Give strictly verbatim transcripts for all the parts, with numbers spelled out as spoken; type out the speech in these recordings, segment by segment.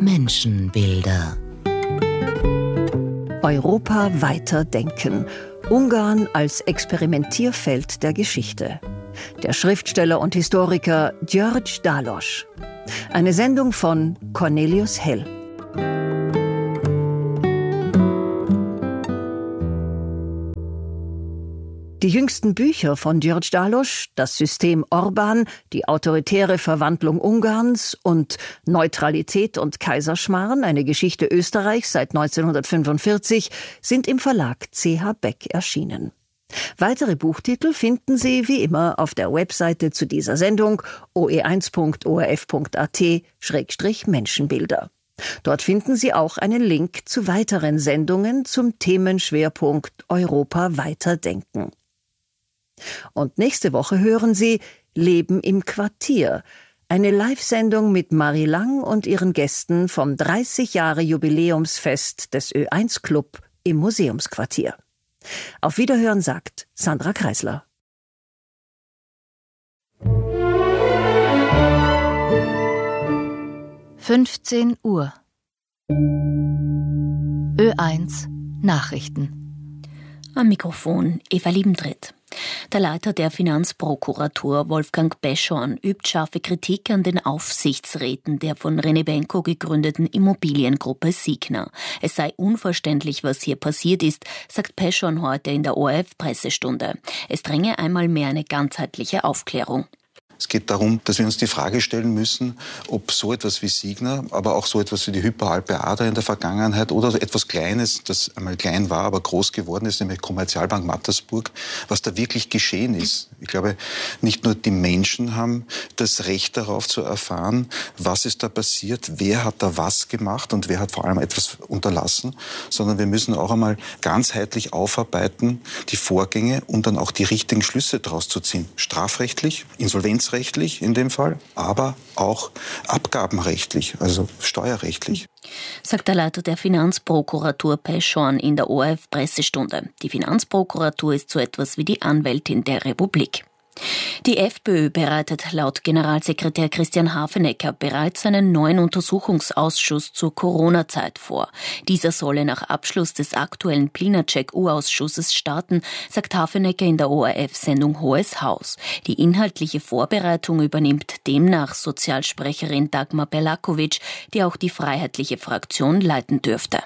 Menschenbilder. Europa weiterdenken. Ungarn als Experimentierfeld der Geschichte. Der Schriftsteller und Historiker György Dallas. Eine Sendung von Cornelius Hell. Die jüngsten Bücher von György Dallas, Das System Orbán, die autoritäre Verwandlung Ungarns und Neutralität und Kaiserschmarrn, eine Geschichte Österreichs seit neunzehnhundertfünfundvierzig, sind im Verlag C H Beck erschienen. Weitere Buchtitel finden Sie wie immer auf der Webseite zu dieser Sendung o e eins punkt o r f punkt a t Schrägstrich Menschenbilder. Dort finden Sie auch einen Link zu weiteren Sendungen zum Themenschwerpunkt Europa weiterdenken. Und nächste Woche hören Sie Leben im Quartier, eine Live-Sendung mit Marie Lang und ihren Gästen vom dreißig Jahre Jubiläumsfest des Ö eins Club im Museumsquartier. Auf Wiederhören sagt Sandra Kreisler. fünfzehn Uhr. Ö eins Nachrichten. Am Mikrofon Eva Liebentritt. Der Leiter der Finanzprokuratur, Wolfgang Peschorn, übt scharfe Kritik an den Aufsichtsräten der von René Benko gegründeten Immobiliengruppe Signa. Es sei unverständlich, was hier passiert ist, sagt Peschorn heute in der O R F-Pressestunde. Es dränge einmal mehr eine ganzheitliche Aufklärung. Es geht darum, dass wir uns die Frage stellen müssen, ob so etwas wie Signa, aber auch so etwas wie die Hypo-Alpe Adria in der Vergangenheit oder etwas Kleines, das einmal klein war, aber groß geworden ist, nämlich Kommerzialbank Mattersburg, was da wirklich geschehen ist. Ich glaube, nicht nur die Menschen haben das Recht darauf zu erfahren, was ist da passiert, wer hat da was gemacht und wer hat vor allem etwas unterlassen, sondern wir müssen auch einmal ganzheitlich aufarbeiten, die Vorgänge und dann auch die richtigen Schlüsse daraus zu ziehen. Strafrechtlich, Insolvenz rechtlich in dem Fall, aber auch abgabenrechtlich, also steuerrechtlich. Sagt der Leiter der Finanzprokuratur Peschorn in der O R F-Pressestunde. Die Finanzprokuratur ist so etwas wie die Anwältin der Republik. Die FPÖ bereitet laut Generalsekretär Christian Hafenecker bereits einen neuen Untersuchungsausschuss zur Corona-Zeit vor. Dieser solle nach Abschluss des aktuellen Plinacek-U-Ausschusses starten, sagt Hafenecker in der O R F-Sendung Hohes Haus. Die inhaltliche Vorbereitung übernimmt demnach Sozialsprecherin Dagmar Berlakovic, die auch die freiheitliche Fraktion leiten dürfte.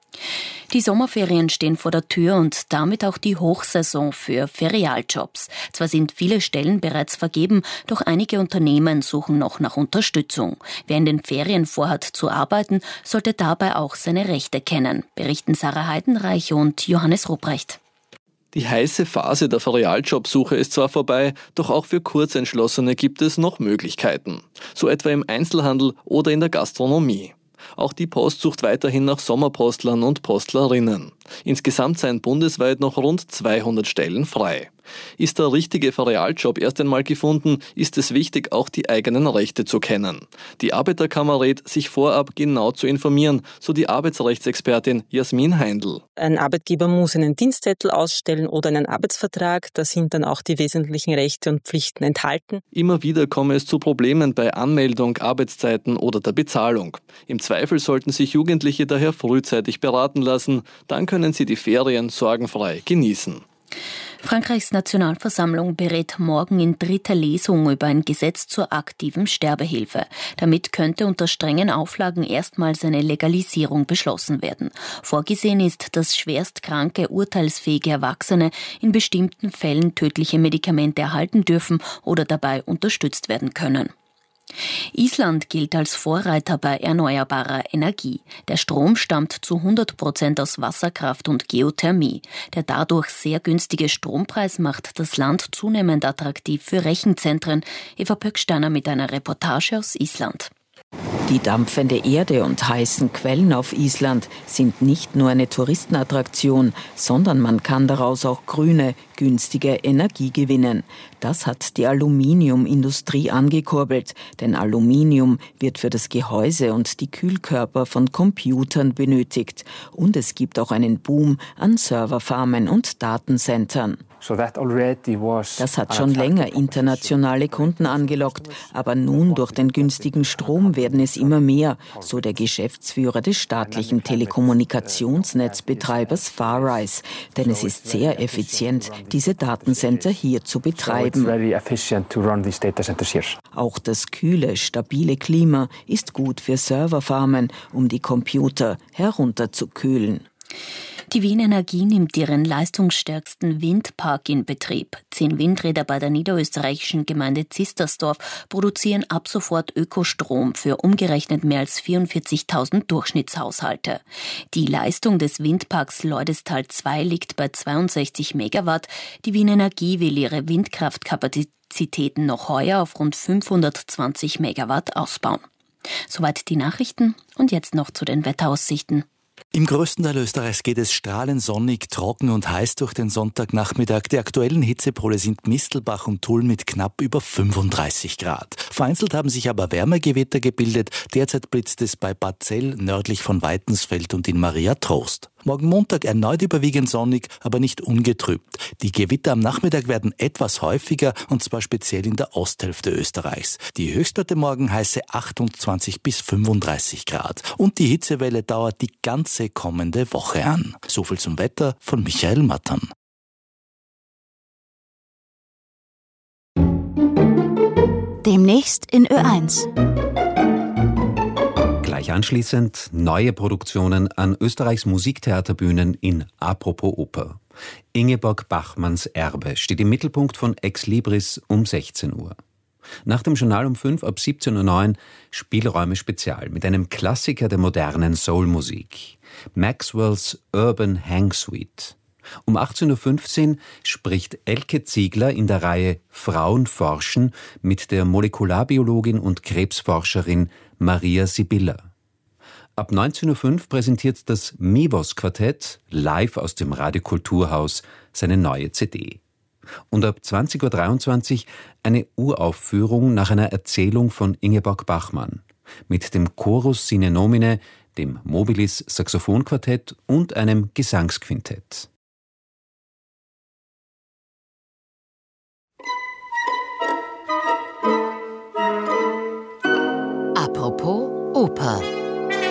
Die Sommerferien stehen vor der Tür und damit auch die Hochsaison für Ferialjobs. Zwar sind viele Stellen bereits vergeben, doch einige Unternehmen suchen noch nach Unterstützung. Wer in den Ferien vorhat zu arbeiten, sollte dabei auch seine Rechte kennen, berichten Sarah Heidenreich und Johannes Ruprecht. Die heiße Phase der Ferialjobsuche ist zwar vorbei, doch auch für Kurzentschlossene gibt es noch Möglichkeiten. So etwa im Einzelhandel oder in der Gastronomie. Auch die Post sucht weiterhin nach Sommerpostlern und Postlerinnen. Insgesamt seien bundesweit noch rund zweihundert Stellen frei. Ist der richtige Ferialjob erst einmal gefunden, ist es wichtig, auch die eigenen Rechte zu kennen. Die Arbeiterkammer rät, sich vorab genau zu informieren, so die Arbeitsrechtsexpertin Jasmin Heindl. Ein Arbeitgeber muss einen Dienstzettel ausstellen oder einen Arbeitsvertrag. Da sind dann auch die wesentlichen Rechte und Pflichten enthalten. Immer wieder komme es zu Problemen bei Anmeldung, Arbeitszeiten oder der Bezahlung. Im Zweifel sollten sich Jugendliche daher frühzeitig beraten lassen. Dann können sie die Ferien sorgenfrei genießen. Frankreichs Nationalversammlung berät morgen in dritter Lesung über ein Gesetz zur aktiven Sterbehilfe. Damit könnte unter strengen Auflagen erstmals eine Legalisierung beschlossen werden. Vorgesehen ist, dass schwerstkranke, urteilsfähige Erwachsene in bestimmten Fällen tödliche Medikamente erhalten dürfen oder dabei unterstützt werden können. Island gilt als Vorreiter bei erneuerbarer Energie. Der Strom stammt zu hundert Prozent aus Wasserkraft und Geothermie. Der dadurch sehr günstige Strompreis macht das Land zunehmend attraktiv für Rechenzentren. Eva Pöcksteiner mit einer Reportage aus Island. Die dampfende Erde und heißen Quellen auf Island sind nicht nur eine Touristenattraktion, sondern man kann daraus auch grüne, günstige Energie gewinnen. Das hat die Aluminiumindustrie angekurbelt, denn Aluminium wird für das Gehäuse und die Kühlkörper von Computern benötigt. Und es gibt auch einen Boom an Serverfarmen und Datencentern. Das hat schon länger internationale Kunden angelockt, aber nun durch den günstigen Strom werden es immer mehr, so der Geschäftsführer des staatlichen Telekommunikationsnetzbetreibers Farrise. Denn es ist sehr effizient, diese Datencenter hier zu betreiben. Auch das kühle, stabile Klima ist gut für Serverfarmen, um die Computer herunterzukühlen. Die Wien Energie nimmt ihren leistungsstärksten Windpark in Betrieb. Zehn Windräder bei der niederösterreichischen Gemeinde Zistersdorf produzieren ab sofort Ökostrom für umgerechnet mehr als vierundvierzigtausend Durchschnittshaushalte. Die Leistung des Windparks Leudestal zwei liegt bei zweiundsechzig Megawatt. Die Wien Energie will ihre Windkraftkapazitäten noch heuer auf rund fünfhundertzwanzig Megawatt ausbauen. Soweit die Nachrichten und jetzt noch zu den Wetteraussichten. Im größten Teil Österreichs geht es strahlend sonnig, trocken und heiß durch den Sonntagnachmittag. Die aktuellen Hitzepole sind Mistelbach und Tulln mit knapp über fünfunddreißig Grad. Vereinzelt haben sich aber Wärmegewitter gebildet. Derzeit blitzt es bei Bad Zell, nördlich von Weitensfeld und in Maria Trost. Morgen Montag erneut überwiegend sonnig, aber nicht ungetrübt. Die Gewitter am Nachmittag werden etwas häufiger, und zwar speziell in der Osthälfte Österreichs. Die Höchstwerte morgen heiße achtundzwanzig bis fünfunddreißig Grad. Und die Hitzewelle dauert die ganze kommende Woche an. So viel zum Wetter von Michael Mattern. Demnächst in Ö eins. Gleich anschließend neue Produktionen an Österreichs Musiktheaterbühnen in Apropos Oper. Ingeborg Bachmanns Erbe steht im Mittelpunkt von Ex Libris um sechzehn Uhr. Nach dem Journal um fünf ab siebzehn Uhr neun Spielräume Spezial mit einem Klassiker der modernen Soulmusik. Maxwell's Urban Hang Suite. Um achtzehn Uhr fünfzehn spricht Elke Ziegler in der Reihe Frauen forschen mit der Molekularbiologin und Krebsforscherin Maria Sibylla. Ab neunzehn Uhr fünf präsentiert das Mivos-Quartett live aus dem Radiokulturhaus seine neue C D. Und ab zwanzig Uhr dreiundzwanzig eine Uraufführung nach einer Erzählung von Ingeborg Bachmann mit dem Chorus Sine Nomine, dem Mobilis Saxophonquartett und einem Gesangsquintett.